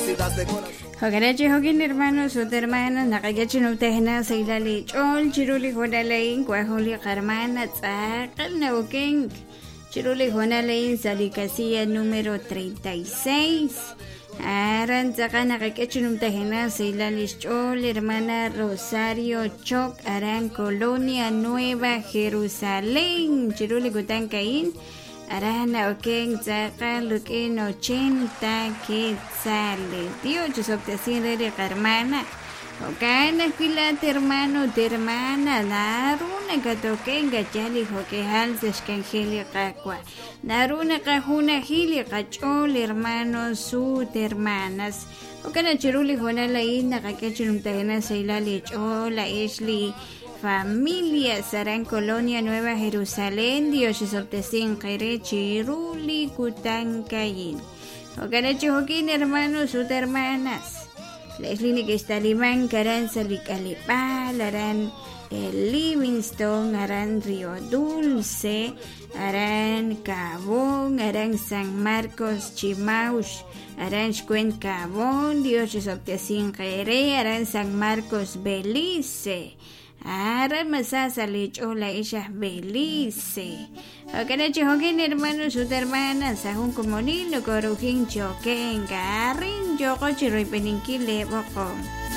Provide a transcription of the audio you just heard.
nacidas de corazón. Hogarachi hogin hermanos o hermanas nakagachin utehna sa ilali chol chiruli honalain kwahuli karmana tsakal na uking chiruli honalain sa likasiya numero 36. Aran tsaka nakagachin utehna sa ilali chol hermana Rosario Choc aran Colonia Nueva Jerusalén chiruli gutangkain Arana okeng tsaka lukin 80 quetzales. Dios obtecine de hermana. Okana filat hermano de hermana. Naruna katoken gachali hokehal seskangelia kakwa. Naruna kahuna hili kachol hermanos su hermanas. Okana chiruli honala ina kakechunum tahena seilali chola esli. Familia Sarán Colonia Nueva Jerusalén Dios es obtecín Querechi Ruli Kutankayin Okarachi Joaquín hermanos sus hermanas Leslie que está Limán Caran Salicalipal Arán Livingston Arán Río Dulce Arán Cabón Arán San Marcos Chimaush Arán Xcuen Cabón Dios es obtecín Quere Arán San Marcos Belice Ara masasa lechola ella Belice. Okarachi Joaquín hermanos sus hermanas Sajun Comonilo Corujin Choquen Garrin Yokochi Ripeninquile Bocom.